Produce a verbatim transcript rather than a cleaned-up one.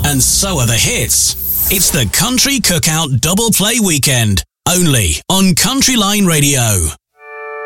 And so are the hits. It's the Country Cookout Double Play Weekend, only on Country Line Radio.